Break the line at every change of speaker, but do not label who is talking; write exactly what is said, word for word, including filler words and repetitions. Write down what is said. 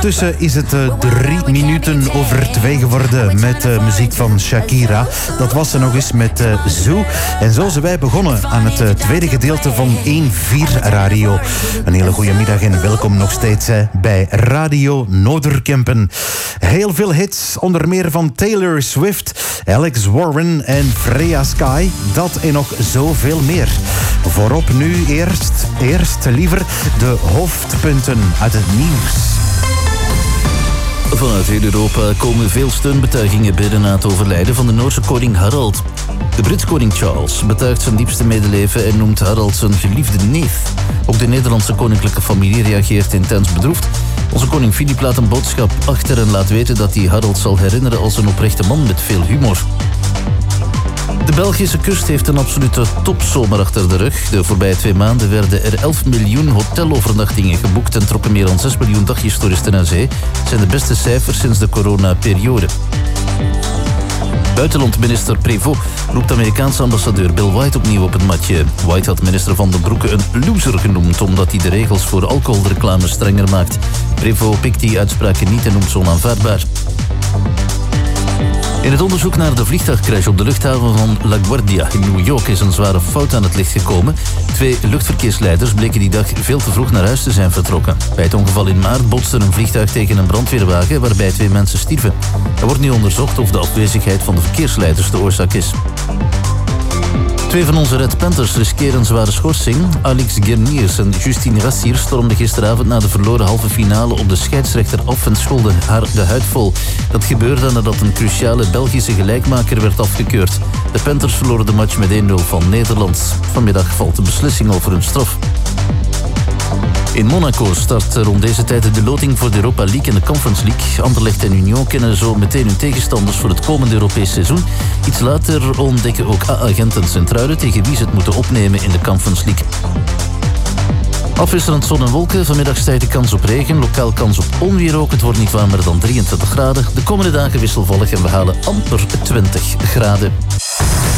Ondertussen is het uh, drie minuten over twee geworden met uh, muziek van Shakira. Dat was ze nog eens met uh, Zoo. En zo zijn wij begonnen aan het uh, tweede gedeelte van één vier Radio. Een hele goede middag en welkom nog steeds uh, bij Radio Noorderkempen. Heel veel hits, onder meer van Taylor Swift, Alex Warren en Freya Sky. Dat en nog zoveel meer. Voorop nu eerst, eerst liever de hoofdpunten uit het nieuws.
Vanuit heel Europa komen veel steunbetuigingen binnen na het overlijden van de Noorse koning Harald. De Britse koning Charles betuigt zijn diepste medeleven en noemt Harald zijn geliefde neef. Ook de Nederlandse koninklijke familie reageert intens bedroefd. Onze koning Filip laat een boodschap achter en laat weten dat hij Harald zal herinneren als een oprechte man met veel humor. De Belgische kust heeft een absolute topzomer achter de rug. De voorbije twee maanden werden er elf miljoen hotelovernachtingen geboekt en trokken meer dan zes miljoen dagjestoeristen naar zee. Dat zijn de beste cijfers sinds de coronaperiode. Buitenlandminister Prévost roept Amerikaanse ambassadeur Bill White opnieuw op het matje. White had minister Van den Broeke een loser genoemd omdat hij de regels voor alcoholreclame strenger maakt. Prévost pikt die uitspraken niet en noemt ze onaanvaardbaar. In het onderzoek naar de vliegtuigcrash op de luchthaven van LaGuardia in New York is een zware fout aan het licht gekomen. Twee luchtverkeersleiders bleken die dag veel te vroeg naar huis te zijn vertrokken. Bij het ongeval in maart botste een vliegtuig tegen een brandweerwagen waarbij twee mensen stierven. Er wordt nu onderzocht of de afwezigheid van de verkeersleiders de oorzaak is. Twee van onze Red Panthers riskeren een zware schorsing. Alex Guerniers en Justine Rassier stormden gisteravond na de verloren halve finale op de scheidsrechter af en scholden haar de huid vol. Dat gebeurde nadat een cruciale Belgische gelijkmaker werd afgekeurd. De Panthers verloren de match met één nul van Nederland. Vanmiddag valt de beslissing over hun straf. In Monaco start rond deze tijd de loting voor de Europa League en de Conference League. Anderlecht en Union kennen zo meteen hun tegenstanders voor het komende Europees seizoen. Iets later ontdekken ook A-agent en Centruiden tegen wie ze het moeten opnemen in de Conference League. Afwisselend zon en wolken, vanmiddag stijgt de kans op regen, lokaal kans op onweer ook. Het wordt niet warmer dan drieëntwintig graden. De komende dagen wisselvallig en we halen amper twintig graden.